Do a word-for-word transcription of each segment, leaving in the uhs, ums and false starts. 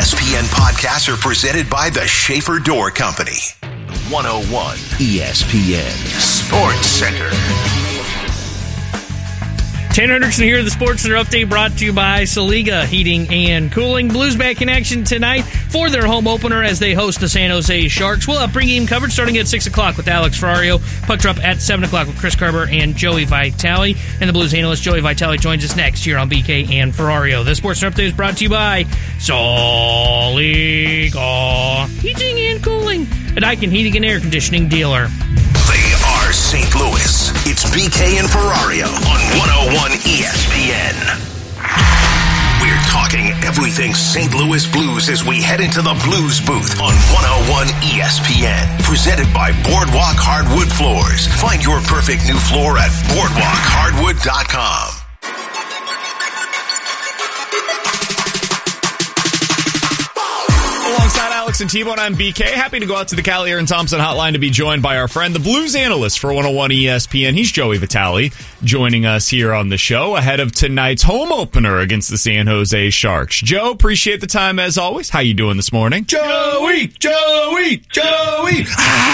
S P N podcasts are presented by the Schaefer Door Company. one oh one E S P N Sports Center. Tanner Hendrickson here, the Sports Center update brought to you by Saliga Heating and Cooling. Blues back in action tonight for their home opener as they host the San Jose Sharks. We'll have pregame coverage starting at six o'clock with Alex Ferrario. Puck drop at seven o'clock with Chris Carver and Joey Vitale. And the Blues analyst Joey Vitale joins us next here on B K and Ferrario. The Sports Center update is brought to you by Saliga Heating and Cooling, a Daikin heating and air conditioning dealer. They are Saint Louis. It's B K and Ferrario on one oh one E S P N. We're talking everything Saint Louis Blues as we head into the Blues booth on one oh one E S P N. Presented by Boardwalk Hardwood Floors. Find your perfect new floor at boardwalk hardwood dot com. Alongside Alex and T-Bone, I'm B K. Happy to go out to the Callier and Thompson hotline to be joined by our friend, the Blues analyst for one oh one E S P N. He's Joey Vitale, joining us here on the show ahead of tonight's home opener against the San Jose Sharks. Joe, appreciate the time as always. How you doing this morning? Joey, Joey, Joey.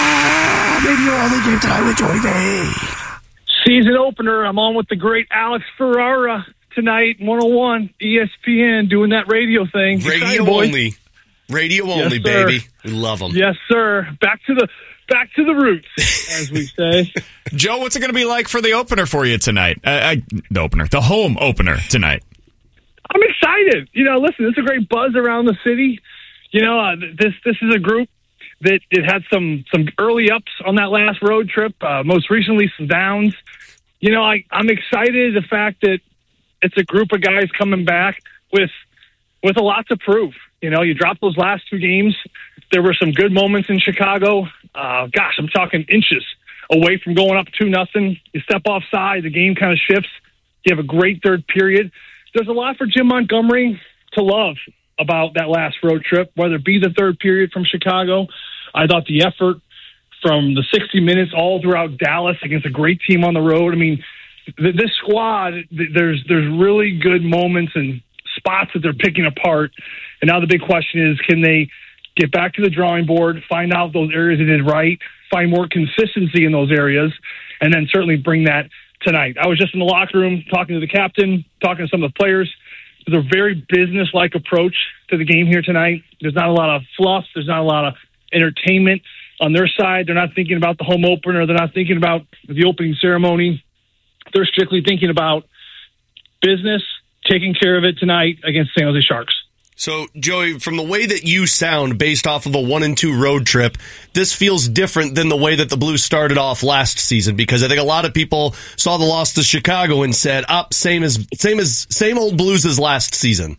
Ah, maybe your only game tonight with Joey V. Season opener. I'm on with the great Alex Ferrara tonight, one oh one E S P N, doing that radio thing. Radio Excited, boys. only. Radio only, yes, sir. baby. We love them. Yes, sir. Back to the back to the roots, as we say. Joe, what's it going to be like for the opener for you tonight? Uh, I, the opener, the home opener tonight. I'm excited. You know, listen, there's a great buzz around the city. You know, uh, this this is a group that it had some some early ups on that last road trip. Uh, most recently, some downs. You know, I, I'm excited the fact that it's a group of guys coming back with with a lot to prove. You know, you dropped those last two games. There were some good moments in Chicago. Uh, gosh, I'm talking inches away from going up two nothing. You step offside, the game kind of shifts. You have a great third period. There's a lot for Jim Montgomery to love about that last road trip, whether it be the third period from Chicago. I thought the effort from the sixty minutes all throughout Dallas against a great team on the road. I mean, th- this squad, th- there's there's really good moments and spots that they're picking apart. And now the big question is, can they get back to the drawing board, find out those areas they did right, find more consistency in those areas, and then certainly bring that tonight. I was just in the locker room talking to the captain, talking to some of the players. There's a very business-like approach to the game here tonight. There's not a lot of fluff. There's not a lot of entertainment on their side. They're not thinking about the home opener. They're not thinking about the opening ceremony. They're strictly thinking about business, taking care of it tonight against San Jose Sharks. So, Joey, from the way that you sound based off of a one and two road trip, this feels different than the way that the Blues started off last season, because I think a lot of people saw the loss to Chicago and said, up, oh, same as same as same old Blues as last season.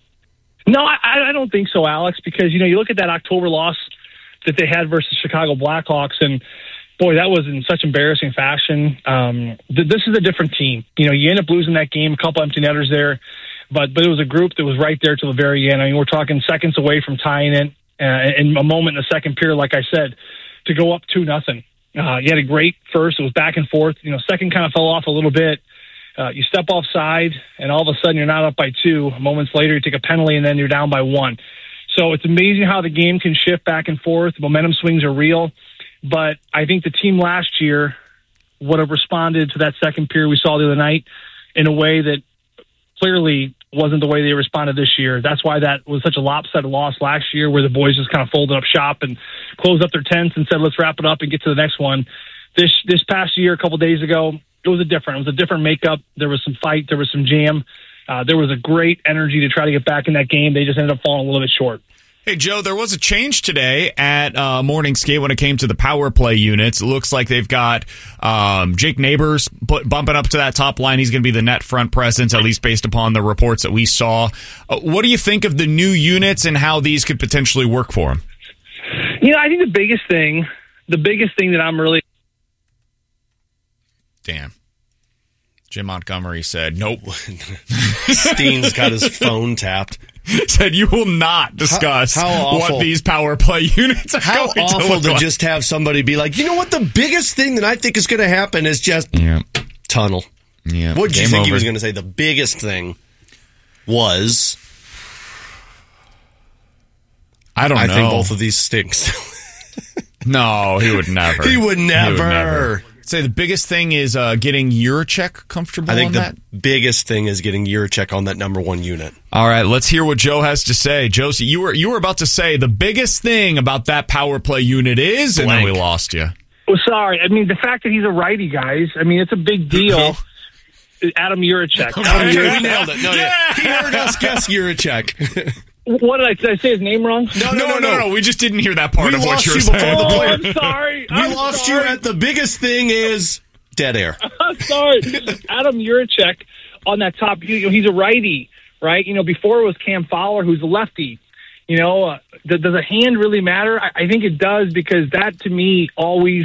No, I, I don't think so, Alex, because, you know, you look at that October loss that they had versus Chicago Blackhawks, and boy, that was in such embarrassing fashion. Um, th- this is a different team. You know, you end up losing that game, a couple empty netters there. But but it was a group that was right there till the very end. I mean, we're talking seconds away from tying it uh, in a moment in the second period, like I said, to go up two nothing. Uh, you had a great first. It was back and forth. You know, second kind of fell off a little bit. Uh, you step offside, and all of a sudden you're not up by two. Moments later, you take a penalty, and then you're down by one. So it's amazing how the game can shift back and forth. The momentum swings are real. But I think the team last year would have responded to that second period we saw the other night in a way that clearly wasn't the way they responded this year. That's why that was such a lopsided loss last year, where the boys just kind of folded up shop and closed up their tents and said, let's wrap it up and get to the next one. This this past year, a couple of days ago, it was a different. It was a different makeup. There was some fight. There was some jam. Uh, there was a great energy to try to get back in that game. They just ended up falling a little bit short. Hey, Joe, there was a change today at uh, morning skate when it came to the power play units. It looks like they've got um, Jake Neighbors bu- bumping up to that top line. He's going to be the net front presence, at least based upon the reports that we saw. Uh, what do you think of the new units and how these could potentially work for him? You know, I think the biggest thing, the biggest thing that I'm really... Damn. Jim Montgomery said, nope. Steen's got his phone tapped. Said you will not discuss how, how what these power play units are how going to awful look to like. just have somebody be like, you know what, the biggest thing that I think is going to happen is just yeah. tunnel. Yeah. What did you Game think over. he was going to say? The biggest thing was I don't I know. I think both of these stinks. No, he would never. He would never. He would never. Say the biggest thing is uh, getting Jiricek comfortable I think on the that. biggest thing is getting Jiricek on that number one unit. All right, let's hear what Joe has to say. Josie, you were you were about to say the biggest thing about that power play unit is, and Blank. then we lost you. Well, sorry. I mean, the fact that he's a righty, guys, I mean, it's a big deal. Adam Jiricek. Adam We Jiricek. nailed it. No, yeah. He heard us guess Jiricek. What did I, did I say his name wrong? No, no, no, no, no. We just didn't hear that part We of what lost you were you saying. before the Oh, player. I'm sorry. We I'm lost sorry. you at the biggest thing is dead air. I'm sorry. Adam Jiricek on that top, you know, he's a righty, right? You know, before it was Cam Fowler, who's a lefty. You know, uh, does, does a hand really matter? I, I think it does, because that, to me, always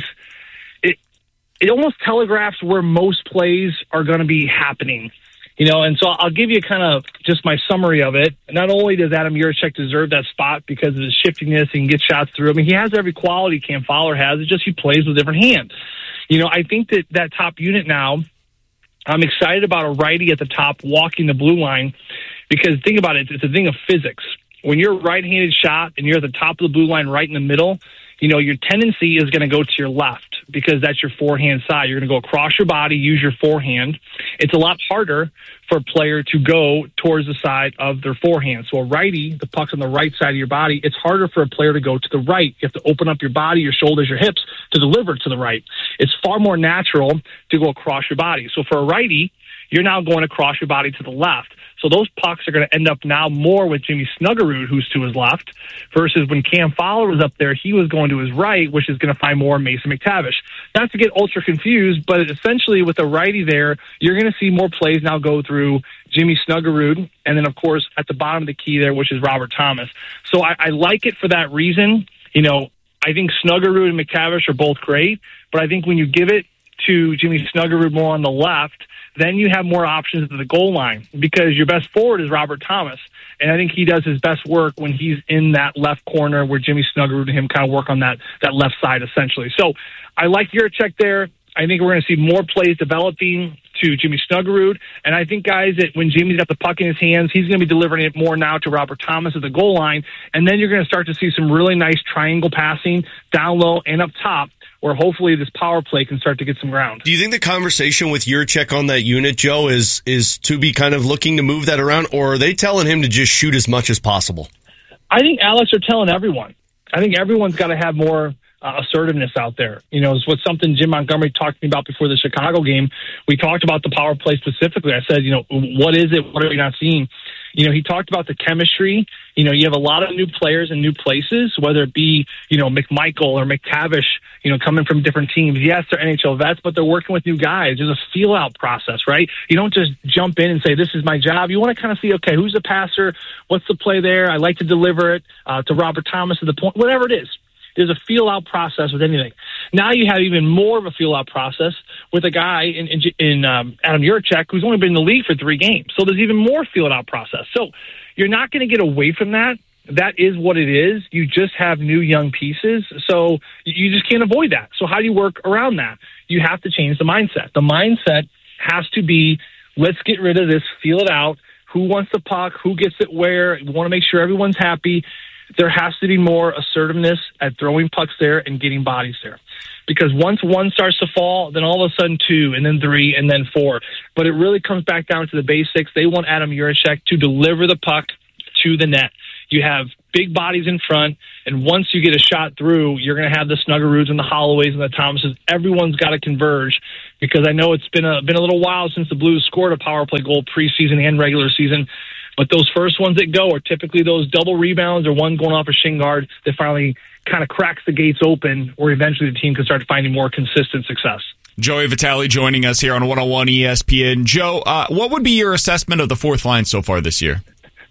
it it almost telegraphs where most plays are going to be happening. You know, and so I'll give you kind of just my summary of it. Not only does Adam Jiricek deserve that spot because of his shiftiness and get shots through, I mean, he has every quality Cam Fowler has. It's just he plays with a different hand. You know, I think that that top unit now, I'm excited about a righty at the top walking the blue line, because think about it, it's a thing of physics. When you're a right-handed shot and you're at the top of the blue line right in the middle, you know, your tendency is going to go to your left because that's your forehand side. You're going to go across your body, use your forehand. It's a lot harder for a player to go towards the side of their forehand. So a righty, the puck's on the right side of your body, it's harder for a player to go to the right. You have to open up your body, your shoulders, your hips to deliver to the right. It's far more natural to go across your body. So for a righty, you're now going across your body to the left. So those pucks are going to end up now more with Jimmy Snuggerud, who's to his left, versus when Cam Fowler was up there, he was going to his right, which is going to find more Mason McTavish. Not to get ultra confused, but essentially with the righty there, you're going to see more plays now go through Jimmy Snuggerud, and then, of course, at the bottom of the key there, which is Robert Thomas. So I, I like it for that reason. You know, I think Snuggerud and McTavish are both great, but I think when you give it to Jimmy Snuggerud more on the left, then you have more options at the goal line, because your best forward is Robert Thomas. And I think he does his best work when he's in that left corner where Jimmy Snuggerud and him kind of work on that, that left side, essentially. So I like Jiricek there. I think we're going to see more plays developing to Jimmy Snuggerud. And I think, guys, that when Jimmy's got the puck in his hands, he's going to be delivering it more now to Robert Thomas at the goal line. And then you're going to start to see some really nice triangle passing down low and up top, where hopefully this power play can start to get some ground. Do you think the conversation with Jiricek on that unit, Joe, is is to be kind of looking to move that around, or are they telling him to just shoot as much as possible? I think Alex are telling everyone. I think everyone's got to have more uh, assertiveness out there. You know, it's what something Jim Montgomery talked to me about before the Chicago game. We talked about the power play specifically. I said, you know, what is it? What are we not seeing? You know, he talked about the chemistry. You know, you have a lot of new players in new places, whether it be, you know, McMichael or McTavish, you know, coming from different teams. Yes, they're N H L vets, but they're working with new guys. There's a feel-out process, right? You don't just jump in and say, this is my job. You want to kind of see, okay, who's the passer? What's the play there? I like to deliver it uh, to Robert Thomas at the point, whatever it is. There's a feel-out process with anything. Now you have even more of a feel-out process with a guy in, in, in um, Adam Jiricek, who's only been in the league for three games. So there's even more feel-out process. So you're not going to get away from that. That is what it is. You just have new young pieces. So you just can't avoid that. So how do you work around that? You have to change the mindset. The mindset has to be, let's get rid of this, feel it out. Who wants the puck? Who gets it where? We want to make sure everyone's happy. There has to be more assertiveness at throwing pucks there and getting bodies there. Because once one starts to fall, then all of a sudden two, and then three, and then four. But it really comes back down to the basics. They want Adam Jiricek to deliver the puck to the net. You have big bodies in front, and once you get a shot through, you're going to have the Snuggeruds and the Holloways and the Thomases. Everyone's got to converge, because I know it's been a, been a little while since the Blues scored a power play goal preseason and regular season. But those first ones that go are typically those double rebounds or one going off a shin guard that finally kind of cracks the gates open, where eventually the team can start finding more consistent success. Joey Vitale joining us here on one oh one E S P N. Joe, uh, what would be your assessment of the fourth line so far this year?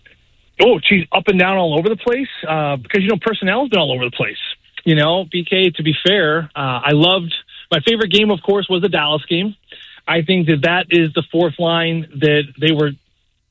Oh, geez, up and down all over the place, uh, because, you know, personnel's been all over the place. You know, B K, to be fair, uh, I loved – my favorite game, of course, was the Dallas game. I think that that is the fourth line that they were –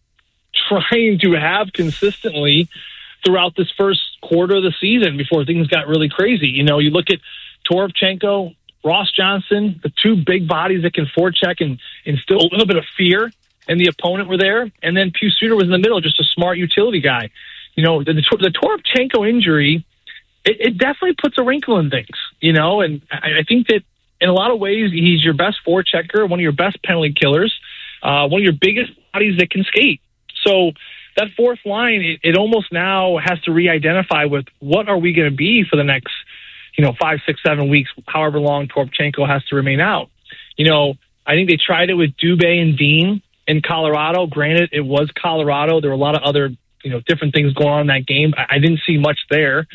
trying to have consistently throughout this first quarter of the season before things got really crazy. You know, you look at Toropchenko, Ross Johnson, the two big bodies that can forecheck and instill a little bit of fear in the opponent were there. And then Pius Suter was in the middle, just a smart utility guy. you know, the, the Toropchenko injury, it, it definitely puts a wrinkle in things, you know, and I, I think that in a lot of ways, he's your best forechecker, one of your best penalty killers, uh, one of your biggest bodies that can skate. So that fourth line, it, it almost now has to re-identify with what are we going to be for the next, you know, five, six, seven weeks, however long Toropchenko has to remain out. You know, I think they tried it with Dubé and Dean in Colorado. Granted, it was Colorado. There were a lot of other, you know, different things going on in that game. I, I didn't see much there.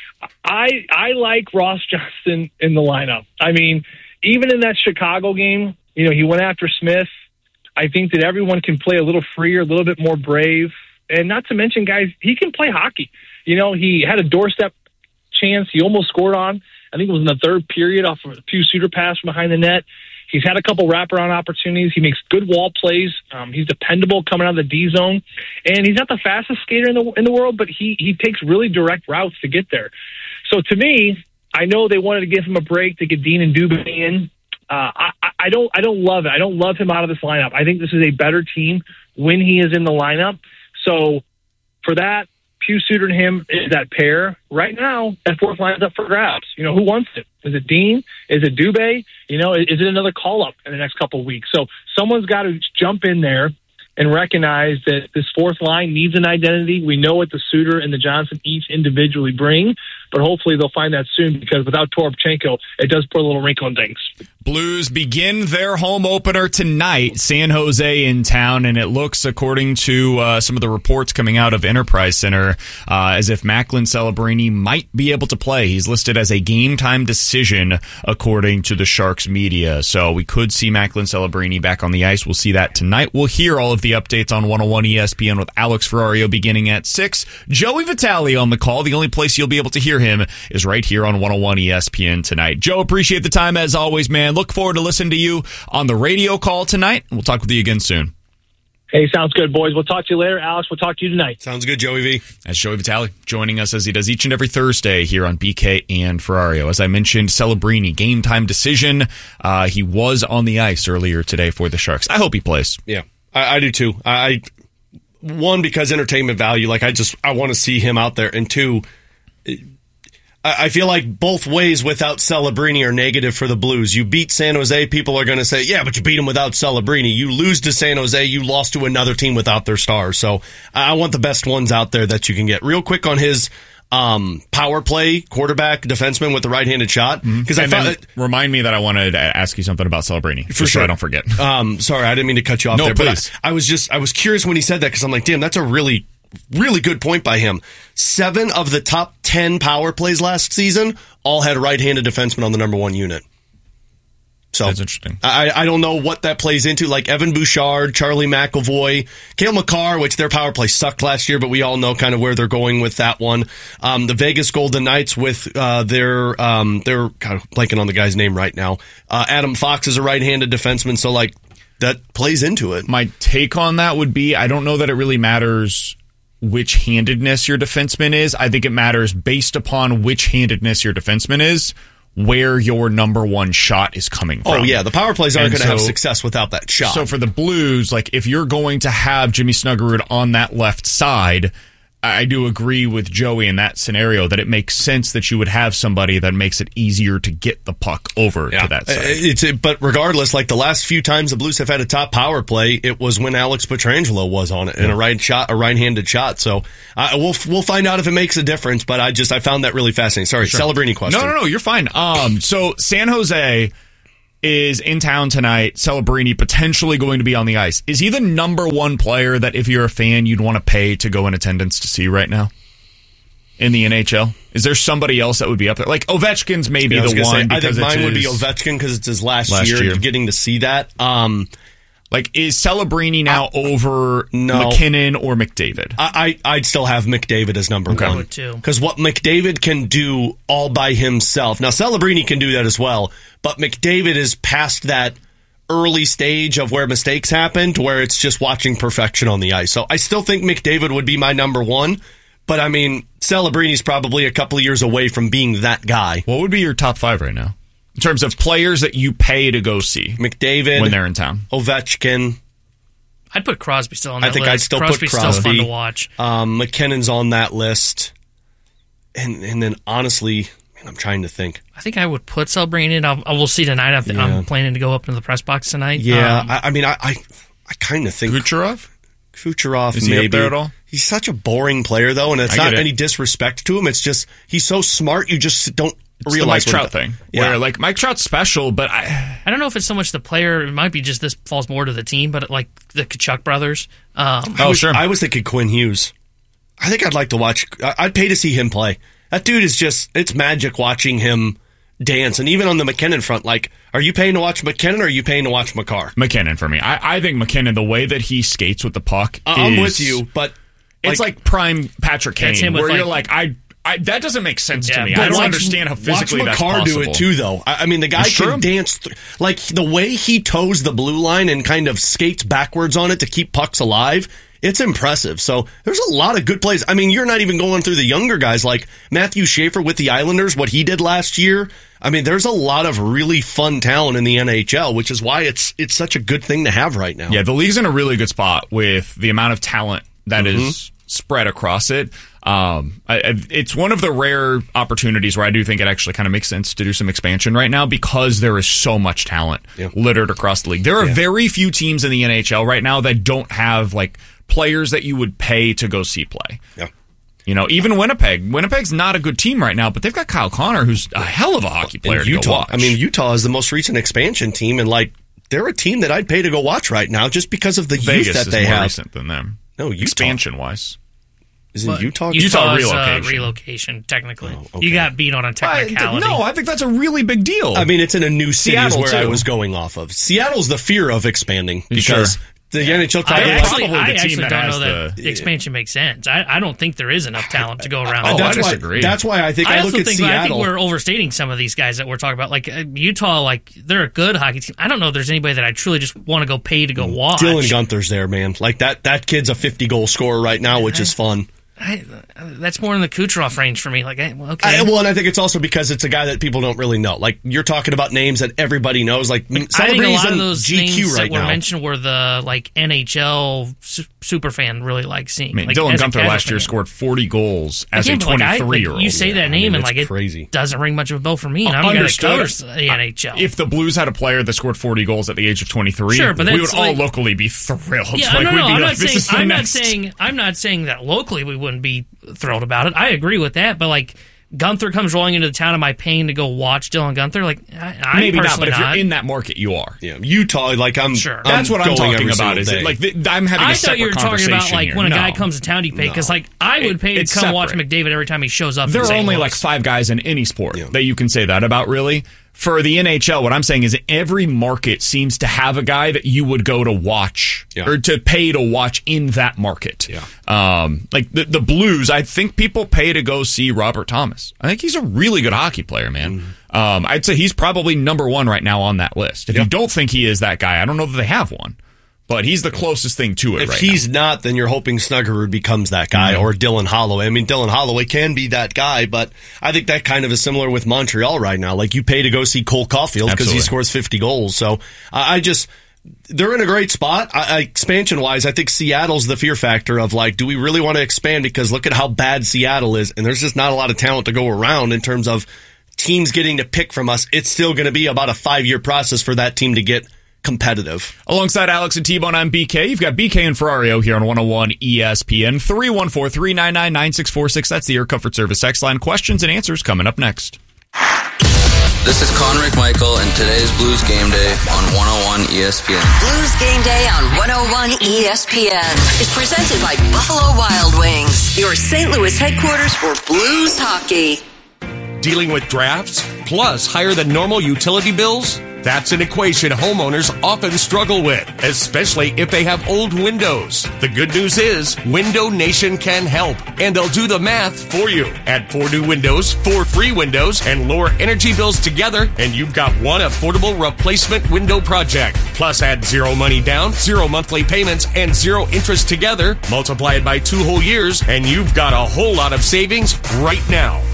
I I like Ross Johnston in the lineup. I mean, even in that Chicago game, you know, he went after Smith. I think that everyone can play a little freer, a little bit more brave. And not to mention, guys, he can play hockey. You know, he had a doorstep chance he almost scored on. I think it was in the third period off of a few Suter pass from behind the net. He's had a couple wraparound opportunities. He makes good wall plays. Um, he's dependable coming out of the D zone. And he's not the fastest skater in the in the world, but he, he takes really direct routes to get there. So to me, I know they wanted to give him a break to get Dean and Dubé in. Uh, I, I don't I don't love it. I don't love him out of this lineup. I think this is a better team when he is in the lineup. So for that, Pius Suter and him is that pair. Right now, that fourth line is up for grabs. You know, who wants it? Is it Dean? Is it Dubé? You know, is it another call-up in the next couple of weeks? So someone's got to jump in there and recognize that this fourth line needs an identity. We know what the Suter and the Johnson each individually bring, but hopefully they'll find that soon, because without Toropchenko, it does put a little wrinkle in things. Blues begin their home opener tonight, San Jose in town, and it looks, according to uh, some of the reports coming out of Enterprise Center, uh, as if Macklin Celebrini might be able to play. He's listed as a game-time decision, according to the Sharks media. So we could see Macklin Celebrini back on the ice. We'll see that tonight. We'll hear all of the updates on one oh one E S P N with Alex Ferrario beginning at six. Joey Vitale on the call. The only place you'll be able to hear him is right here on one oh one E S P N tonight. Joe, appreciate the time as always, man. Look forward to listening to you on the radio call tonight, and we'll talk with you again soon. Hey, sounds good, boys. We'll talk to you later. Alex, we'll talk to you tonight. Sounds good, Joey V. That's Joey Vitale joining us as he does each and every Thursday here on B K and Ferrario. As I mentioned, Celebrini, game time decision. Uh, he was on the ice earlier today for the Sharks. I hope he plays. Yeah, I, I do too. I One, because entertainment value. Like, I just I want to see him out there. And two, I feel like both ways without Celebrini are negative for the Blues. You beat San Jose, people are going to say, yeah, but you beat them without Celebrini. You lose to San Jose, you lost to another team without their stars. So I want the best ones out there that you can get. Real quick on his um, power play quarterback defenseman with the right-handed shot. Because mm-hmm. I thought, remind me that I wanted to ask you something about Celebrini. For sure, so I don't forget. Um, sorry, I didn't mean to cut you off no, there. Please. But I, I was just I was curious when he said that, because I'm like, damn, that's a really Really good point by him. Seven of the top ten power plays last season all had right-handed defensemen on the number one unit. So that's interesting. I, I don't know what that plays into. Like Evan Bouchard, Charlie McAvoy, Cale Makar, which their power play sucked last year, but we all know kind of where they're going with that one. Um, the Vegas Golden Knights with uh, their um, they're kind of blanking on the guy's name right now. Uh, Adam Fox is a right-handed defenseman, so like that plays into it. My take on that would be, I don't know that it really matters which handedness your defenseman is. I think it matters based upon which handedness your defenseman is, where your number one shot is coming from. Oh, yeah. The power plays aren't going to so, have success without that shot. So for the Blues, like if you're going to have Jimmy Snuggerud on that left side, I do agree with Joey in that scenario that it makes sense that you would have somebody that makes it easier to get the puck over yeah. to that side. It's, but regardless, like the last few times the Blues have had a top power play, it was when Alex Pietrangelo was on it in a right shot, a right-handed shot. So uh, we'll we'll find out if it makes a difference. But I just I found that really fascinating. Sorry, sure. Celebrini question. No, no, no, you're fine. Um, so San Jose is in town tonight. Celebrini potentially going to be on the ice. Is he the number one player that if you're a fan you'd want to pay to go in attendance to see right now in the N H L? Is there somebody else that would be up there? Like Ovechkin's maybe yeah, the one. Say, I think mine his, would be Ovechkin because it's his last, last year, year getting to see that. Um, like is Celebrini now uh, over no. McKinnon or McDavid? I, I I'd still have McDavid as number okay. one because what McDavid can do all by himself. Now Celebrini can do that as well, but McDavid is past that early stage of where mistakes happen to where it's just watching perfection on the ice. So I still think McDavid would be my number one, but I mean Celebrini's probably a couple of years away from being that guy. What would be your top five right now in terms of players that you pay to go see McDavid when they're in town? Ovechkin. I'd put Crosby still on that I think list. I'd still Crosby's put Crosby. still fun to watch. Um, McKinnon's on that list. And and then, honestly, man, I'm trying to think. I think I would put Celebrini in. I'll, we'll see tonight. I'm, Yeah. I'm planning to go up into the press box tonight. Yeah, Um, I, I mean, I I, I kind of think... Kucherov? Kucherov, Is he maybe. up there at all? He's such a boring player, though, and it's I not get it. any disrespect to him. It's just, he's so smart, you just don't It's the Mike realize... what Trout he- thing. Yeah. Where, like, Mike Trout's special, but I... I don't know if it's so much the player. It might be just this falls more to the team, but like the Kachuk brothers. Um, I Oh, was, sure. I was thinking Quinn Hughes. I think I'd like to watch... I- I'd pay to see him play. That dude is just... It's magic watching him dance. And even on the McKinnon front, like, are you paying to watch McKinnon or are you paying to watch McCarr? McKinnon for me. I, I think McKinnon, the way that he skates with the puck I'm is- with you, but... It's like, prime Patrick That's Kane, him with, where like- you're like, I, I that doesn't make sense Yeah, to me. but I don't watch- understand how physically watch that's McCarr possible. do it too, though. I, I mean, the guy That's can true. dance th- like the way he toes the blue line and kind of skates backwards on it to keep pucks alive. It's impressive. So there's a lot of good plays. I mean, you're not even going through the younger guys like Matthew Schaefer with the Islanders, what he did last year. I mean, there's a lot of really fun talent in the N H L, which is why it's it's such a good thing to have right now. Yeah, the league's in a really good spot with the amount of talent that Mm-hmm. is spread across it. Um, I, I, it's one of the rare opportunities where I do think it actually kind of makes sense to do some expansion right now because there is so much talent Yeah. littered across the league. There are Yeah. very few teams in the N H L right now that don't have like players that you would pay to go see play. Yeah. You know, even Winnipeg. Winnipeg's not a good team right now, but they've got Kyle Connor, who's a hell of a hockey player And to go Utah. watch. I mean, Utah is the most recent expansion team, and like they're a team that I'd pay to go watch right now just because of the Vegas youth that is they more have. recent than them. No, Utah. Expansion-wise. Is it but Utah? Utah Utah's, uh, relocation. relocation, technically. Oh, okay. You got beat on a I- technicality. no, I think that's a really big deal. I mean, it's in a new city is Seattle, where I too. was going off of. Seattle's the fear of expanding because Sure. the N H L I talking about- actually, probably the I team actually that don't has know that the- the expansion makes sense. I, I don't think there is enough talent to go around. Oh, that's I why. disagree. That's why I think I, I look also at think I think Seattle. we're overstating some of these guys that we're talking about. Like uh, Utah, like they're a good hockey team. I don't know if there's anybody that I truly just want to go pay to go watch. Dylan Gunther's there, man. Like that. That kid's a fifty goal scorer right now, which is fun. I, that's more in the Kucherov range for me. Like, I, well, okay. I, well, and I think it's also because it's a guy that people don't really know. Like you're talking about names that everybody knows. Like I think a Celebrity's lot of on those G Q names right that were now. mentioned were the like N H L su- super fan really like seeing. I mean, like, Dylan as a Gunther casual last year fan. scored forty goals as Again, a but, like, I- twenty-three year old. like, you say that name I mean, and like it's it crazy. doesn't ring much of a bell for me. And I'm a guy that Understood. covers the N H L. If the Blues had a player that scored forty goals at the age of twenty-three, Sure, but we would that's all like- locally be thrilled. Yeah, like, no, we'd no, be I'm like, not this saying is the I'm next. not saying I'm not saying that locally we wouldn't be thrilled about it. I agree with that, but like Gunther comes rolling into the town, am I paying to go watch Dylan Gunther? Like, I, I'm Maybe not, personally but if not. you're in that market, you are. Yeah, Utah. Like I'm. Sure. That's what I'm going talking every about. single Is day. it like th- I'm having a I separate thought you were talking conversation about like here. when a No. guy comes to town, you pay because like I would It- pay to it's come watch separate. McDavid every time he shows up. There in are Saint only Louis. like five guys in any sport Yeah. that you can say that about, really. For the N H L, what I'm saying is every market seems to have a guy that you would go to watch Yeah. or to pay to watch in that market. Yeah. Um, like the, the Blues, I think people pay to go see Robert Thomas. I think he's a really good hockey player, man. Mm-hmm. Um, I'd say he's probably number one right now on that list. If Yeah. you don't think he is that guy, I don't know that they have one. But he's the closest thing to it If right he's not, then you're hoping Snuggerud becomes that guy Mhm. or Dylan Holloway. I mean, Dylan Holloway can be that guy, but I think that kind of is similar with Montreal right now. Like you pay to go see Cole Caulfield because he Absolutely. scores fifty goals. So I I just, they're in a great spot. I, I, expansion wise, I think Seattle's the fear factor of like, do we really want to expand? Because look at how bad Seattle is. And there's just not a lot of talent to go around in terms of teams getting to pick from us. It's still going to be about a five year process for that team to get competitive. Alongside Alex and T-Bone, I'm B K. You've got B K and Ferrario here on one oh one E S P N. three one four, three nine nine, nine six four six. That's the Air Comfort Service X line. Questions and answers coming up next. This is Conor McMichael, and today's Blues Game Day on one oh one E S P N. Blues Game Day on one oh one E S P N is presented by Buffalo Wild Wings, your Saint Louis headquarters for Blues hockey. Dealing with drafts, plus higher than normal utility bills? That's an equation homeowners often struggle with, especially if they have old windows. The good news is, Window Nation can help, and they'll do the math for you. Add four new windows, four free windows, and lower energy bills together, and you've got one affordable replacement window project. Plus add zero money down, zero monthly payments, and zero interest together. Multiply it by two whole years, and you've got a whole lot of savings right now.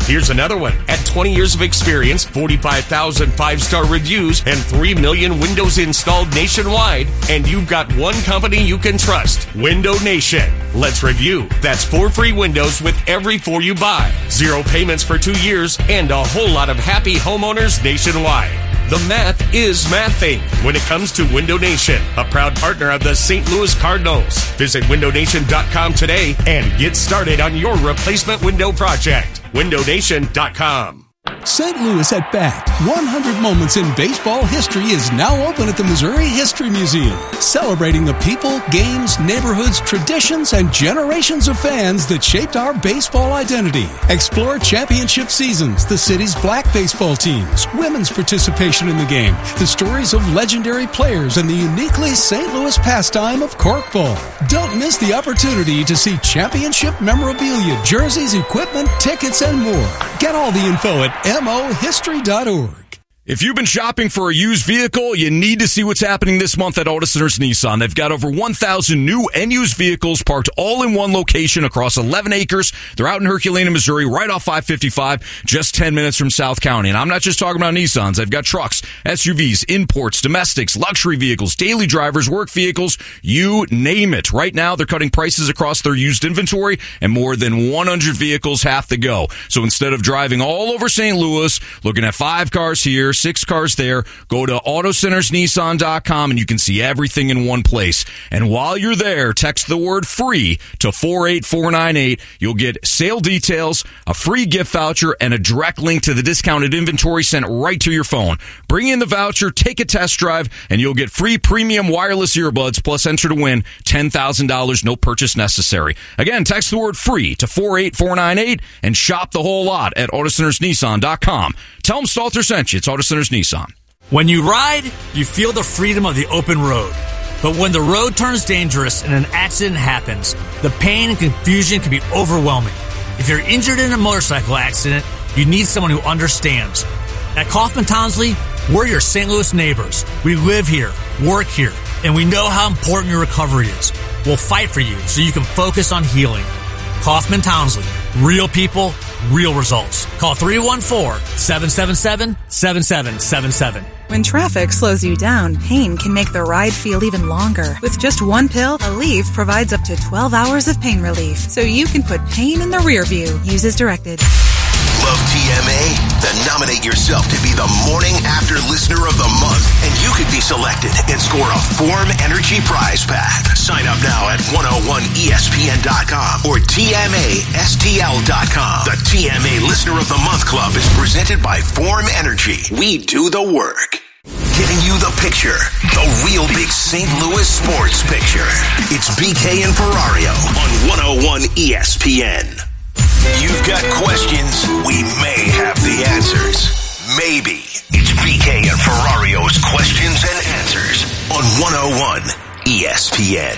Here's another one. At twenty years of experience, forty-five thousand five-star reviews, and three million windows installed nationwide, and you've got one company you can trust, Window Nation. Let's review. That's four free windows with every four you buy, zero payments for two years, and a whole lot of happy homeowners nationwide. The math is mathing when it comes to Window Nation, a proud partner of the Saint Louis Cardinals. Visit window nation dot com today and get started on your replacement window project. window nation dot com. Saint Louis at Bat. one hundred Moments in Baseball History is now open at the Missouri History Museum, celebrating the people, games, neighborhoods, traditions, and generations of fans that shaped our baseball identity. Explore championship seasons, the city's black baseball teams, women's participation in the game, the stories of legendary players, and the uniquely Saint Louis pastime of corkball. Don't miss the opportunity to see championship memorabilia, jerseys, equipment, tickets, and more. Get all the info at M O history dot org. If you've been shopping for a used vehicle, you need to see what's happening this month at Auto Centers Nissan. They've got over one thousand new and used vehicles parked all in one location across eleven acres. They're out in Herculaneum, Missouri, right off five fifty-five, just ten minutes from South County. And I'm not just talking about Nissans. They've got trucks, S U Vs, imports, domestics, luxury vehicles, daily drivers, work vehicles, you name it. Right now, they're cutting prices across their used inventory, and more than one hundred vehicles have to go. So instead of driving all over Saint Louis, looking at five cars here, six cars there, go to auto centers nissan dot com and you can see everything in one place. And while you're there, text the word free to four eight four nine eight. You'll get sale details, a free gift voucher, and a direct link to the discounted inventory sent right to your phone. Bring in the voucher, take a test drive, and you'll get free premium wireless earbuds, plus enter to win ten thousand dollars, no purchase necessary. Again, text the word free to four eight four nine eight and shop the whole lot at auto centers nissan dot com. Tell them Stalter sent you. It's Auto Centers Nissan. When you ride, you feel the freedom of the open road. But when the road turns dangerous and an accident happens, the pain and confusion can be overwhelming. If you're injured in a motorcycle accident, you need someone who understands. At Kaufman Townsley, we're your Saint Louis neighbors. We live here, work here, and we know how important your recovery is. We'll fight for you so you can focus on healing. Kaufman Townsley. Real people, real results. Call three one four, seven seven seven, seven seven seven seven. When traffic slows you down, pain can make the ride feel even longer. With just one pill, Aleve provides up to twelve hours of pain relief, so you can put pain in the rear view. Use as directed. Love T M A? Then nominate yourself to be the Morning After Listener of the Month, and you could be selected and score a Form Energy prize pack. Sign up now at one oh one E S P N dot com or T M A S T L dot com. The T M A Listener of the Month Club is presented by Form Energy. We do the work. Giving you the picture, the real big Saint Louis sports picture. It's B K and Ferrario on one oh one E S P N. You've got questions, we may have the answers. Maybe. It's B K and Ferrario's Questions and Answers on one oh one E S P N.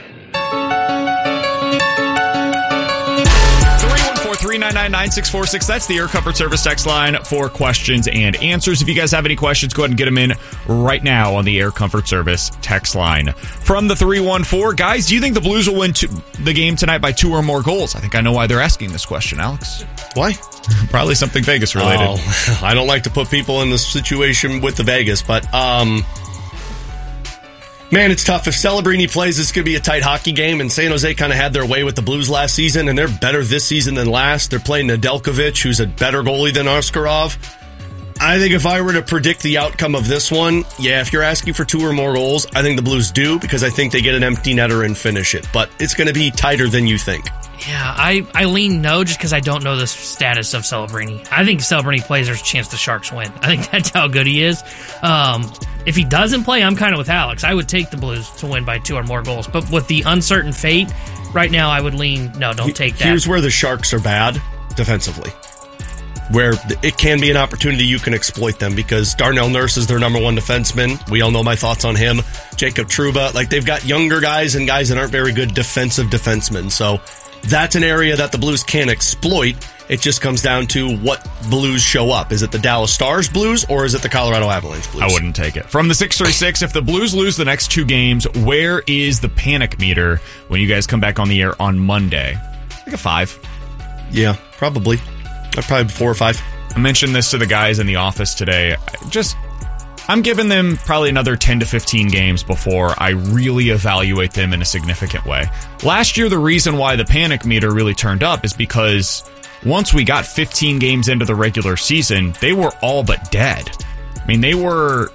three nine nine, nine six four six. That's the Air Comfort Service text line for questions and answers. If you guys have any questions, go ahead and get them in right now on the Air Comfort Service text line. From the three one four, guys, do you think the Blues will win two, the game tonight by two or more goals? I think I know why they're asking this question, Alex. Why? Probably something Vegas related. Oh, I don't like to put people in this situation with the Vegas, but um, man, it's tough. If Celebrini plays, it's going to be a tight hockey game, and San Jose kind of had their way with the Blues last season, and they're better this season than last. They're playing Nedeljkovic, who's a better goalie than Askarov. I think if I were to predict the outcome of this one, yeah, if you're asking for two or more goals, I think the Blues do, because I think they get an empty netter and finish it. But it's going to be tighter than you think. Yeah, I, I lean no just because I don't know the status of Celebrini. I think if Celebrini plays, there's a chance the Sharks win. I think that's how good he is. Um, if he doesn't play, I'm kind of with Alex. I would take the Blues to win by two or more goals. But with the uncertain fate, right now I would lean no, don't take that. Here's where the Sharks are bad defensively, where it can be an opportunity you can exploit them, because Darnell Nurse is their number one defenseman. We all know my thoughts on him. Jacob Trouba. Like, they've got younger guys and guys that aren't very good defensive defensemen. So that's an area that the Blues can exploit. It just comes down to what Blues show up. Is it the Dallas Stars Blues or is it the Colorado Avalanche Blues? I wouldn't take it. From the six three six, if the Blues lose the next two games, where is the panic meter when you guys come back on the air on Monday? Like a five. Yeah, probably. Probably four or five. I mentioned this to the guys in the office today. Just, I'm giving them probably another ten to fifteen games before I really evaluate them in a significant way. Last year, the reason why the panic meter really turned up is because once we got fifteen games into the regular season, they were all but dead. I mean, they were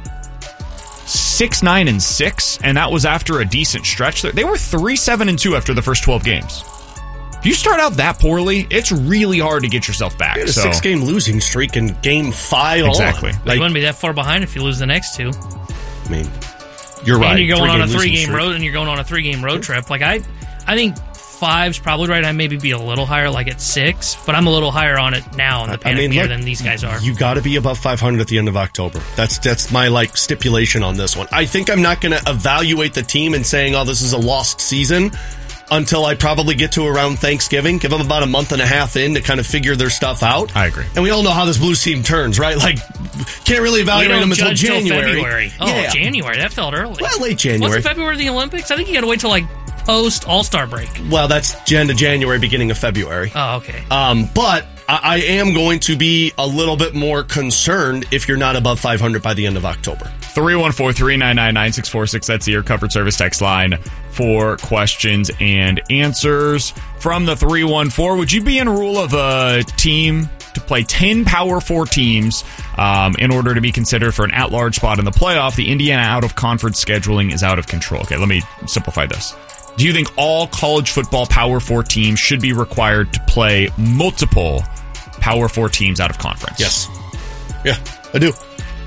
six, nine, and six, and that was after a decent stretch. They were three, seven, and two after the first twelve games. If you start out that poorly, it's really hard to get yourself back. You had a so. six-game losing streak in game five Exactly. on. Like, you wouldn't be that far behind if you lose the next two. I mean, you're right. And you're going on a Three-game losing three-game streak. road, and you're going on a three-game road trip. Like I, I think five's probably right. I maybe be a little higher, like at six, but I'm a little higher on it now in the panic I mean, meter look, than these guys are. You got to be above five hundred at the end of October. That's that's my like stipulation on this one. I think I'm not going to evaluate the team and saying, "Oh, this is a lost season," until I probably get to around Thanksgiving. Give them about a month and a half in to kind of figure their stuff out. I agree. And we all know how this Blues team turns, right? Like, can't really evaluate We them don't until judge till January. February. Oh, Yeah. January. That felt early. Well, late January. What's February of the Olympics? I think you got to wait till like post All-Star break. Well, that's end of January, beginning of February. Oh, okay. Um, but I, I am going to be a little bit more concerned if you're not above five hundred by the end of October. three one four, three nine nine, nine six four six. That's your covered service text line for questions and answers. From the three one four, would you be in a rule of a team to play ten Power Four teams um, in order to be considered for an at-large spot in the playoff? The Indiana out-of-conference scheduling is out of control. Okay, let me simplify this. Do you think all college football Power Four teams should be required to play multiple Power Four teams out of conference? Yes. Yeah, I do.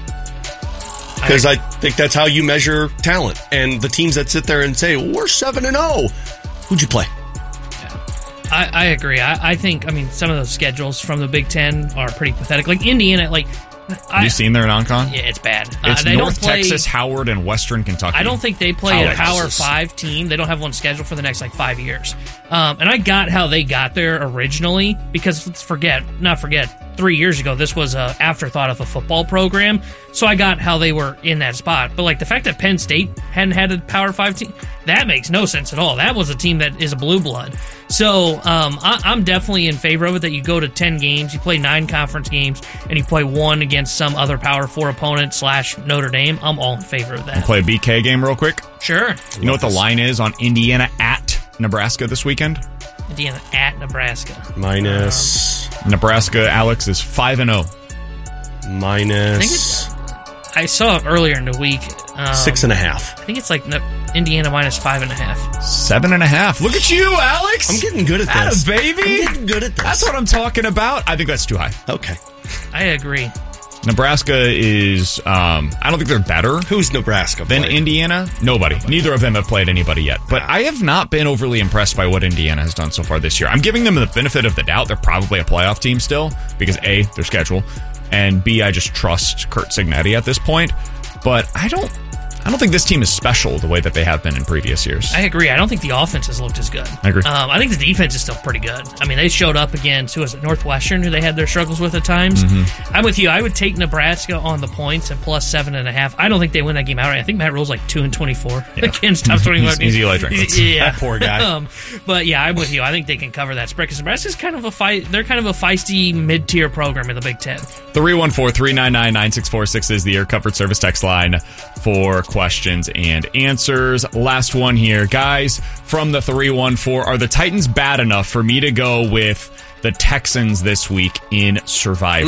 Because I think that's how you measure talent. And the teams that sit there and say, well, we're seven and oh, who'd you play? I, I agree. I, I think, I mean, some of those schedules from the Big Ten are pretty pathetic. Like Indiana, like... Have I, you seen their non-con? Yeah, it's bad. It's uh, they North don't play, Texas, Howard, and Western Kentucky. I don't think they play a Power Powerhouses. Five team. They don't have one scheduled for the next like five years. Um, and I got how they got there originally because let's forget, not forget, three years ago this was a afterthought of a football program. So I got how they were in that spot. But like the fact that Penn State hadn't had a Power Five team, that makes no sense at all. That was a team that is a blue blood. So um, I, I'm definitely in favor of it that you go to ten games, you play nine conference games, and you play one against some other Power Four opponent slash Notre Dame. I'm all in favor of that. Play a B K game real quick. Sure. You know what the line is on Indiana at Nebraska this weekend? Indiana at Nebraska. Minus. Um, Nebraska, Alex, is five and oh. Minus. I think it's. I saw it earlier in the week. Um, Six and a half. I think it's like ne- Indiana minus five and a half. Seven and a half. Look at you, Alex. I'm getting good at this. Atta baby. I'm getting good at this. That's what I'm talking about. I think that's too high. Okay. I agree. Nebraska is, um, I don't think they're better. Who's Nebraska than played? Indiana? Nobody. Neither of them have played anybody yet. But I have not been overly impressed by what Indiana has done so far this year. I'm giving them the benefit of the doubt. They're probably a playoff team still because A, their schedule, and B, I just trust Kurt Signetti at this point. But I don't I don't think this team is special the way that they have been in previous years. I agree. I don't think the offense has looked as good. I agree. Um, I think the defense is still pretty good. I mean, they showed up against, who was it, Northwestern, who they had their struggles with at times. Mm-hmm. I'm with you. I would take Nebraska on the points at plus seven and a half. I don't think they win that game outright. I think Matt Rule's like two and twenty-four Yeah. against top twenty-five He's- teams. he's Eli Drinkwitz. Yeah, That poor guy. um, but yeah, I'm with you. I think they can cover that spread because Nebraska's kind of a fight. They're kind of a feisty mid-tier program in the Big Ten. three one four, three nine nine, nine six four six is the Air Covered Service text line for questions and answers. Last one here. Guys, from the three one four, are the Titans bad enough for me to go with the Texans this week in Survivor?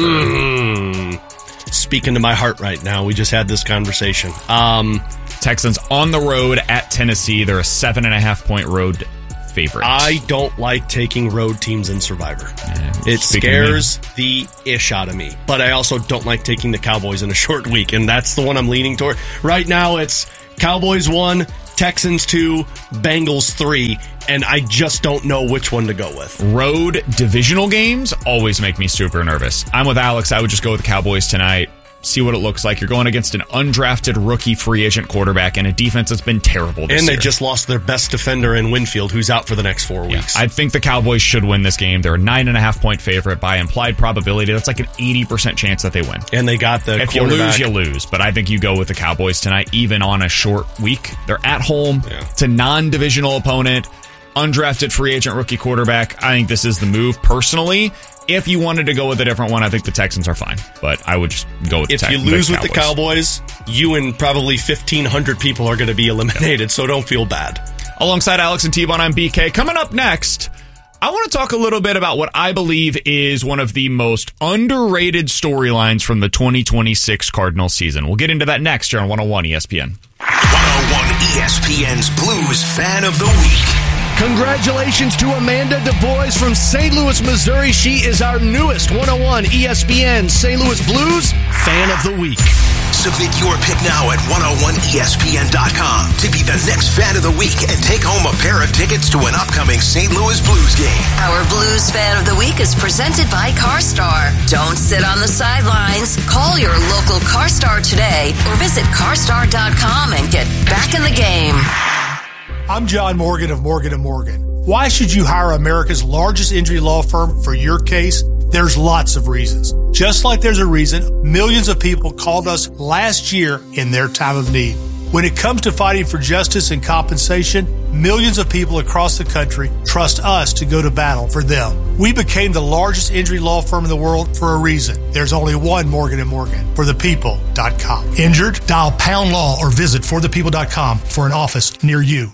Mm. Speaking to my heart right now. We just had this conversation. Um, Texans on the road at Tennessee. They're a seven and a half point road favorite. I don't like taking road teams in Survivor. It speaking scares the ish out of me. But I also don't like taking the Cowboys in a short week, and that's the one I'm leaning toward. Right now, it's Cowboys one, Texans two, Bengals three, and I just don't know which one to go with. Road divisional games always make me super nervous. I'm with Alex. I would just go with the Cowboys tonight. See what it looks like. You're going against an undrafted rookie free agent quarterback and a defense that's been terrible this And they year. just lost their best defender in Winfield, who's out for the next four weeks. I think the Cowboys should win this game. They're a nine and a half point favorite by implied probability. That's like an eighty percent chance that they win. And they got the If you lose, you lose. But I think you go with the Cowboys tonight, even on a short week. They're at home. Yeah. It's a non-divisional opponent. Undrafted free agent rookie quarterback. I think this is the move personally. If you wanted to go with a different one, I think the Texans are fine. But I would just go with the If Texans. you lose with the Cowboys, you and probably fifteen hundred people are going to be eliminated, so don't feel bad. Alongside Alex and T-Bone, I'm B K. Coming up next, I want to talk a little bit about what I believe is one of the most underrated storylines from the twenty twenty-six Cardinals season. We'll get into that next here on one oh one E S P N. one oh one E S P N's Blues Fan of the Week. Congratulations to Amanda Du Bois from Saint Louis, Missouri. She is our newest one oh one E S P N Saint Louis Blues Fan of the Week. Submit your pick now at one oh one E S P N dot com to be the next Fan of the Week and take home a pair of tickets to an upcoming Saint Louis Blues game. Our Blues Fan of the Week is presented by CarStar. Don't sit on the sidelines. Call your local CarStar today or visit car star dot com and get back in the game. I'm John Morgan of Morgan and Morgan. Why should you hire America's largest injury law firm for your case? There's lots of reasons. Just like there's a reason millions of people called us last year in their time of need. When it comes to fighting for justice and compensation, millions of people across the country trust us to go to battle for them. We became the largest injury law firm in the world for a reason. There's only one Morgan and Morgan, for the people dot com. Injured? Dial pound law or visit for the people dot com for an office near you.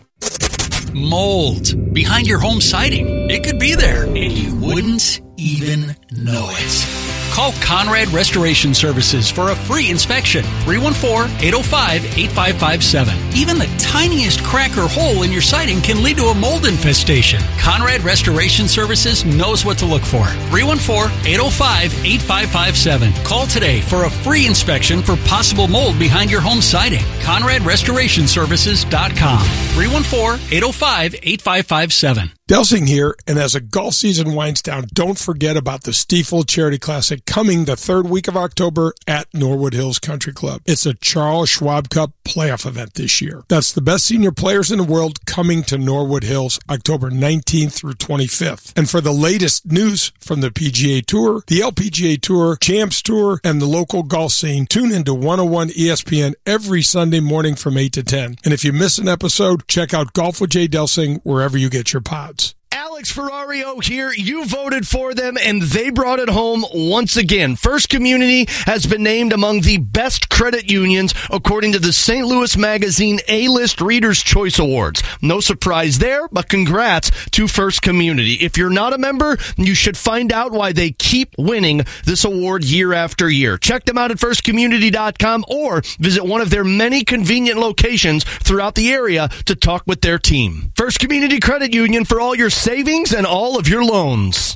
Mold behind your home siding. It could be there, and you wouldn't even know it. Call Conrad Restoration Services for a free inspection. three one four, eight oh five, eight five five seven. Even the tiniest crack or hole in your siding can lead to a mold infestation. Conrad Restoration Services knows what to look for. three one four, eight oh five, eight five five seven. Call today for a free inspection for possible mold behind your home siding. Conrad Restoration Services dot com. three one four, eight oh five, eight five five seven. Delsing here, and as the golf season winds down, don't forget about the Stiefel Charity Classic coming the third week of October at Norwood Hills Country Club. It's a Charles Schwab Cup playoff event this year. That's the best senior players in the world coming to Norwood Hills October nineteenth through twenty-fifth. And for the latest news from the P G A Tour, the L P G A Tour, Champs Tour, and the local golf scene, tune into one oh one E S P N every Sunday morning from eight to ten. And if you miss an episode, check out Golf with Jay Delsing wherever you get your pods. Alex Ferrario here. You voted for them, and they brought it home once again. First Community has been named among the best credit unions according to the Saint Louis Magazine A-List Reader's Choice Awards. No surprise there, but congrats to First Community. If you're not a member, you should find out why they keep winning this award year after year. Check them out at first community dot com or visit one of their many convenient locations throughout the area to talk with their team. First Community Credit Union for all your savings and all of your loans.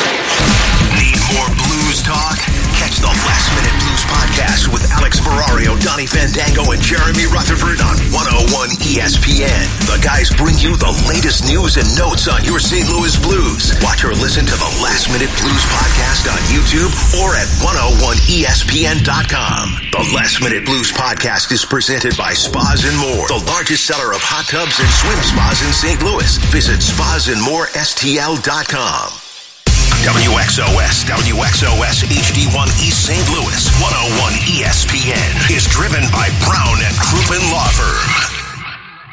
Need more blues talk? Catch the Last Minute Blues podcast with Alex Ferrario, Donnie Fandango, and Jeremy Rutherford on one oh one E S P N. The guys bring you the latest news and notes on your Saint Louis Blues. Watch or listen to the Last Minute Blues podcast on YouTube or at one oh one E S P N dot com. The Last Minute Blues podcast is presented by Spas and More, the largest seller of hot tubs and swim spas in Saint Louis. Visit spas and more S T L dot com. W X O S, W X O S H D one East Saint Louis, one oh one E S P N is driven by Brown and Crouppen Law Firm.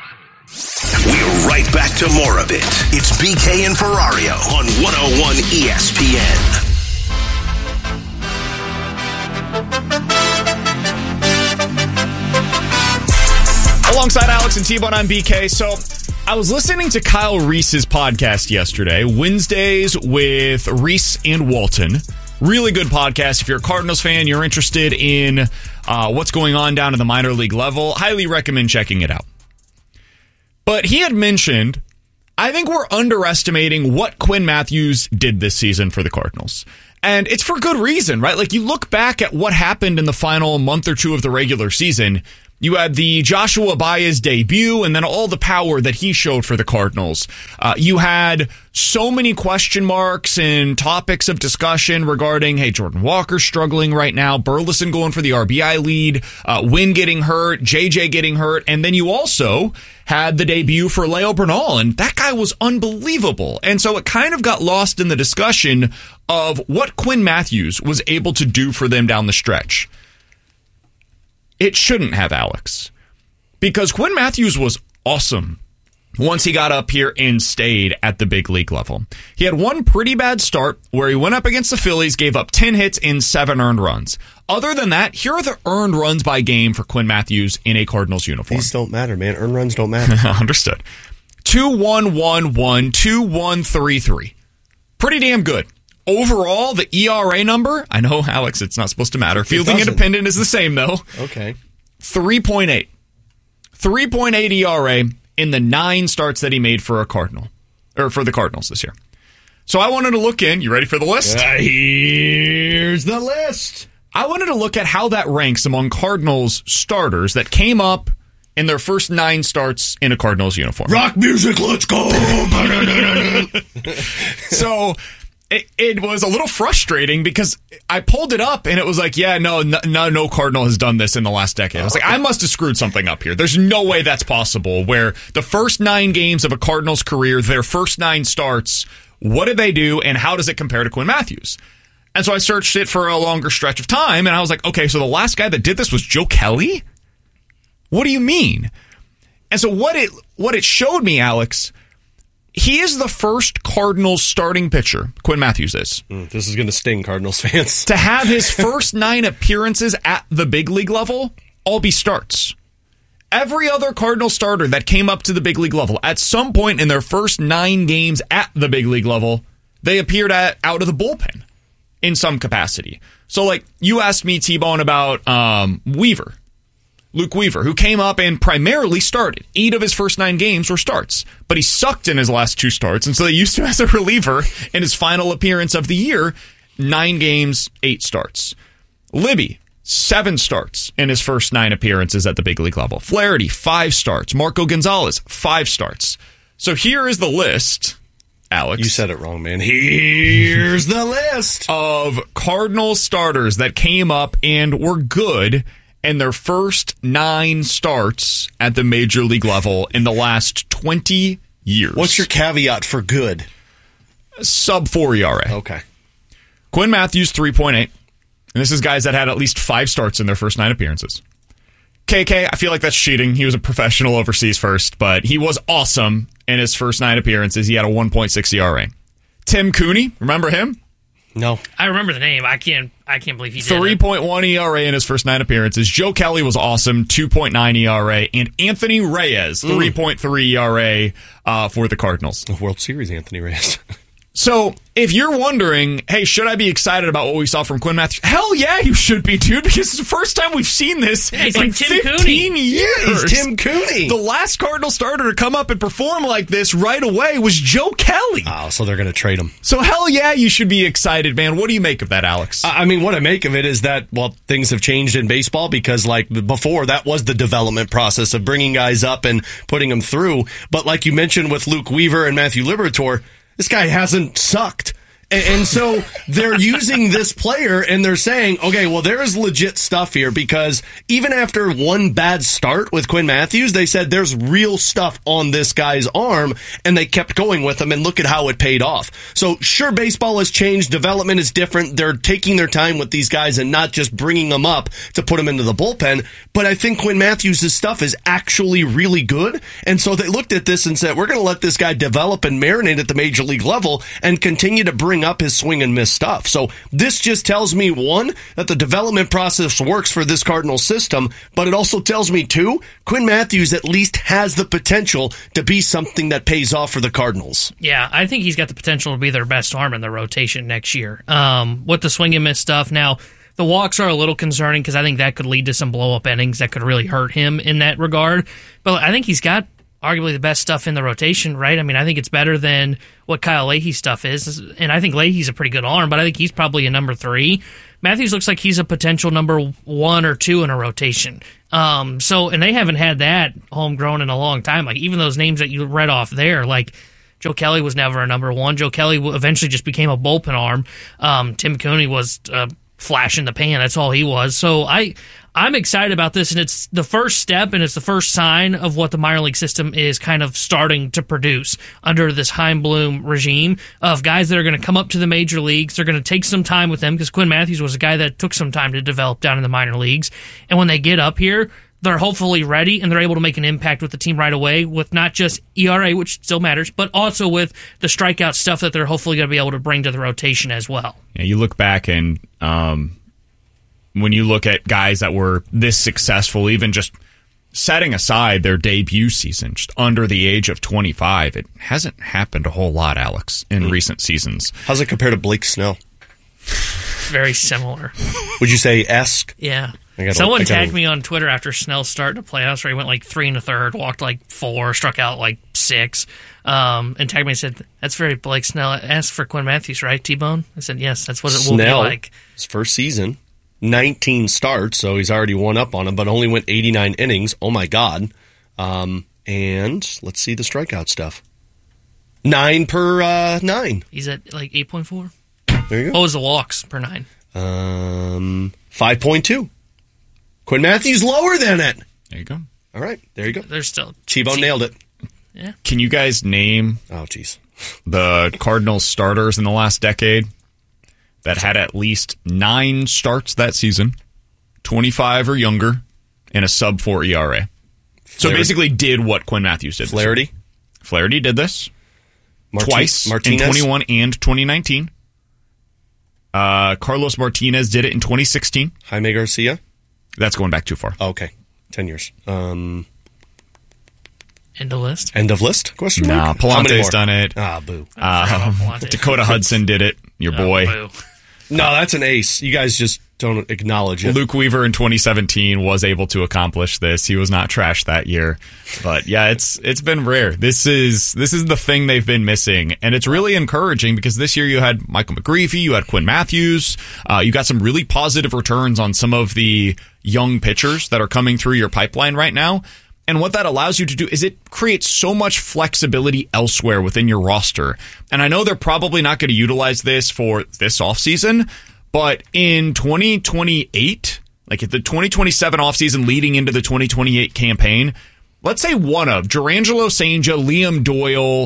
We're right back to more of it. It's B K and Ferrario on one oh one E S P N. Alongside Alex and T-Bone, I'm B K. So I was listening to Kyle Reese's podcast yesterday, Wednesdays with Reese and Walton. Really good podcast. If you're a Cardinals fan, you're interested in uh, what's going on down at the minor league level, highly recommend checking it out. But he had mentioned, I think we're underestimating what Quinn Matthews did this season for the Cardinals. And it's for good reason, right? Like, you look back at what happened in the final month or two of the regular season. You had the Joshua Baez debut and then all the power that he showed for the Cardinals. Uh, you had so many question marks and topics of discussion regarding, hey, Jordan Walker struggling right now, Burleson going for the R B I lead, uh, Wynn getting hurt, J J getting hurt, and then you also had the debut for Leo Bernal, and that guy was unbelievable. And so it kind of got lost in the discussion of what Quinn Matthews was able to do for them down the stretch. It shouldn't have, Alex, because Quinn Matthews was awesome once he got up here and stayed at the big league level. He had one pretty bad start where he went up against the Phillies, gave up ten hits in seven earned runs. Other than that, here are the earned runs by game for Quinn Matthews in a Cardinals uniform. These don't matter, man. Earned runs don't matter. Understood. two one one one, two one three three. Pretty damn good. Overall, the E R A number, I know, Alex, it's not supposed to matter. Fielding independent is the same, though. Okay. three point eight. three point eight E R A in the nine starts that he made for a Cardinal, or for the Cardinals this year. So I wanted to look in. You ready for the list? Uh, here's the list. I wanted to look at how that ranks among Cardinals starters that came up in their first nine starts in a Cardinals uniform. Rock music, let's go! So it, it was a little frustrating because I pulled it up and it was like, yeah, no, no, no Cardinal has done this in the last decade. I was like, I must have screwed something up here. There's no way that's possible where the first nine games of a Cardinals career, their first nine starts, what did they do and how does it compare to Quinn Matthews? And so I searched it for a longer stretch of time, and I was like, okay, so the last guy that did this was Joe Kelly? What do you mean? And so what it what it showed me, Alex, he is the first Cardinals starting pitcher, Quinn Matthews is. Mm, this is going to sting Cardinals fans. To have his first nine appearances at the big league level all be starts. Every other Cardinal starter that came up to the big league level, at some point in their first nine games at the big league level, they appeared at out of the bullpen in some capacity. So, like, you asked me, T-Bone, about um, Weaver, Luke Weaver, who came up and primarily started. Eight of his first nine games were starts, but he sucked in his last two starts, and so they used him as a reliever in his final appearance of the year, nine games, eight starts. Libby, seven starts in his first nine appearances at the big league level. Flaherty, five starts. Marco Gonzalez, five starts. So here is the list, Alex. You said it wrong, man. Here's the list of Cardinals starters that came up and were good in their first nine starts at the major league level in the last twenty years. What's your caveat for good? Sub four E R A. Okay. Quinn Matthews, three point eight. And this is guys that had at least five starts in their first nine appearances. K K, I feel like that's cheating. He was a professional overseas first, but he was awesome in his first nine appearances. He had a one point six E R A. Tim Cooney, remember him? No. I remember the name. I can't I can't believe he did three point one E R A in his first nine appearances. Joe Kelly was awesome, two point nine E R A. And Anthony Reyes, three point three E R A uh, for the Cardinals. World Series Anthony Reyes. So, if you're wondering, hey, should I be excited about what we saw from Quinn Matthews? Hell yeah, you should be, dude, because it's the first time we've seen this yeah, he's in like Tim fifteen Cooney. years. Yeah, he's Tim Cooney. The last Cardinal starter to come up and perform like this right away was Joe Kelly. Oh, so they're going to trade him. So, hell yeah, you should be excited, man. What do you make of that, Alex? I mean, what I make of it is that, well, things have changed in baseball because, like, before, that was the development process of bringing guys up and putting them through. But like you mentioned with Luke Weaver and Matthew Liberatore, this guy hasn't sucked. And so they're using this player and they're saying, okay, well, there is legit stuff here because even after one bad start with Quinn Matthews, they said there's real stuff on this guy's arm and they kept going with him and look at how it paid off. So sure, baseball has changed. Development is different. They're taking their time with these guys and not just bringing them up to put them into the bullpen. But I think Quinn Matthews' stuff is actually really good. And so they looked at this and said, we're going to let this guy develop and marinate at the major league level and continue to bring up his swing and miss stuff. So this just tells me, one, that the development process works for this Cardinals system, but it also tells me, two, Quinn Matthews at least has the potential to be something that pays off for the Cardinals. Yeah, I think he's got the potential to be their best arm in the rotation next year. Um, with the swing and miss stuff, now, the walks are a little concerning because I think that could lead to some blow-up innings that could really hurt him in that regard. But I think he's got arguably the best stuff in the rotation, right? I mean, I think it's better than what Kyle Leahy's stuff is, and I think Leahy's a pretty good arm, but I think he's probably a number three. Matthews looks like he's a potential number one or two in a rotation. Um, so, and they haven't had that homegrown in a long time. Like, even those names that you read off there, like Joe Kelly was never a number one. Joe Kelly eventually just became a bullpen arm. Um, Tim Cooney was a flash in the pan. That's all he was. So I, I'm excited about this, and it's the first step, and it's the first sign of what the minor league system is kind of starting to produce under this Chaim Bloom regime of guys that are going to come up to the major leagues. They're going to take some time with them because Quinn Matthews was a guy that took some time to develop down in the minor leagues. And when they get up here, they're hopefully ready and they're able to make an impact with the team right away with not just E R A, which still matters, but also with the strikeout stuff that they're hopefully going to be able to bring to the rotation as well. Yeah, you look back and um, when you look at guys that were this successful, even just setting aside their debut season, just under the age of twenty-five, it hasn't happened a whole lot, Alex, in mm. recent seasons. How's it compare to Blake Snell? Very similar. Would you say esque? Yeah. Gotta, Someone tagged me on Twitter after Snell's start to playoffs where he went like three and a third, walked like four, struck out like six, um, and tagged me and said, that's very Blake Snell. Asked for Quinn Matthews, right, T-Bone? I said, yes, that's what it will Snell, be like. His first season, nineteen starts, so he's already one up on him, but only went eighty-nine innings. Oh, my God. Um, and let's see the strikeout stuff. Nine per uh, nine. He's at like eight point four. There you go. What was the walks per nine? Um, five point two. Quinn Matthews lower than it. There you go. All right, there you go. There's still Chibo nailed it. Yeah. Can you guys name? Oh, jeez. The Cardinals starters in the last decade that had at least nine starts that season, twenty-five or younger, and a sub four E R A. So basically, did what Quinn Matthews did. Flaherty. Flaherty did this Martin- twice Martinez. in twenty-one and twenty nineteen. Uh, Carlos Martinez did it in twenty sixteen. Jaime Garcia. That's going back too far. Oh, okay. Ten years. Um, End of list? End of list? Question Nah, mark? How many Palante's more? done it. Ah, boo. Um, Dakota Hudson did it. Your boy. Oh, boo. No, that's an ace. You guys just don't acknowledge it. Luke Weaver in twenty seventeen was able to accomplish this. He was not trashed that year. But yeah, it's it's been rare. This is this is the thing they've been missing. And it's really encouraging because this year you had Michael McGreevy, you had Quinn Matthews, uh, you got some really positive returns on some of the young pitchers that are coming through your pipeline right now. And what that allows you to do is it creates so much flexibility elsewhere within your roster. And I know they're probably not going to utilize this for this offseason, but in twenty twenty-eight, like at the twenty twenty-seven offseason leading into the twenty twenty-eight campaign, let's say one of Jurangelo Cijntje, Liam Doyle,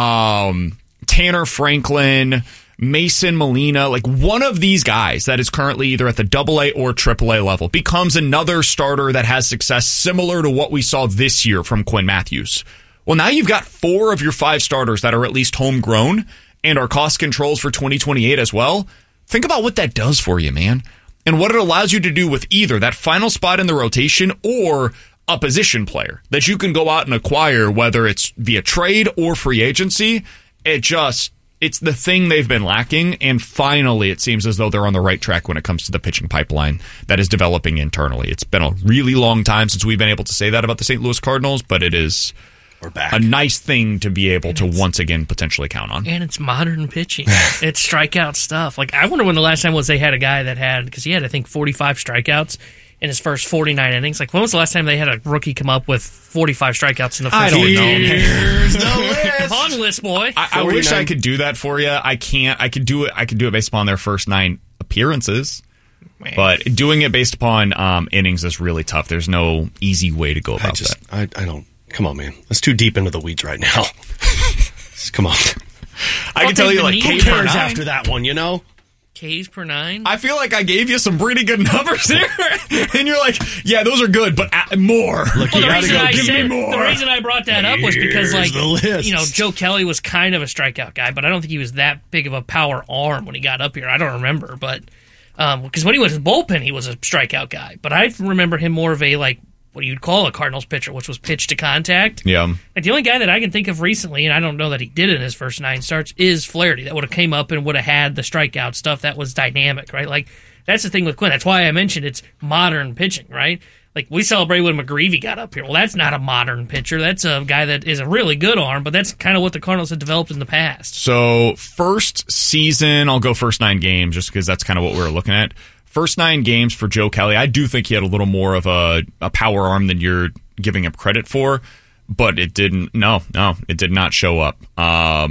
um, Tanner Franklin, Mason Molina, like one of these guys that is currently either at the double A or triple A level becomes another starter that has success similar to what we saw this year from Quinn Matthews. Well, now you've got four of your five starters that are at least homegrown and are cost controls for twenty twenty-eight as well. Think about what that does for you, man, and what it allows you to do with either that final spot in the rotation or a position player that you can go out and acquire, whether it's via trade or free agency. It just... It's the thing they've been lacking, and finally it seems as though they're on the right track when it comes to the pitching pipeline that is developing internally. It's been a really long time since we've been able to say that about the Saint Louis Cardinals, but it is We're back. a nice thing to be able to once again potentially count on. And it's modern pitching. It's strikeout stuff. Like, I wonder when the last time was they had a guy that had, because he had, I think, forty-five strikeouts in his first forty-nine innings. Like, when was the last time they had a rookie come up with forty-five strikeouts in the first I don't know. Here's the list. Come on, list boy. I, I wish I could do that for you. I can't. I could do it. I could do it based upon their first nine appearances. Man. But doing it based upon um, innings is really tough. There's no easy way to go about I just, that. I, I don't. Come on, man. That's too deep into the weeds right now. Come on. I can tell you, like, who cares after that one, you know? Ks per nine? I feel like I gave you some pretty good numbers here. And you're like, yeah, those are good, but more. Look, well, the, reason go, I said, the reason I brought that up was because, like, the you know, Joe Kelly was kind of a strikeout guy, but I don't think he was that big of a power arm when he got up here. I don't remember, but because um, when he was in the bullpen, he was a strikeout guy. But I remember him more of a, like, what you'd call a Cardinals pitcher, which was pitch to contact. Yeah. Like, the only guy that I can think of recently, and I don't know that he did it in his first nine starts, is Flaherty. That would have came up and would have had the strikeout stuff that was dynamic, right? Like, that's the thing with Quinn. That's why I mentioned it's modern pitching, right? Like, we celebrated when McGreevy got up here. Well, that's not a modern pitcher. That's a guy that is a really good arm, but that's kind of what the Cardinals have developed in the past. So, first season, I'll go first nine games just because that's kind of what we were looking at. First nine games for Joe Kelly, I do think he had a little more of a, a power arm than you're giving him credit for, but it didn't, no, no, it did not show up. Um,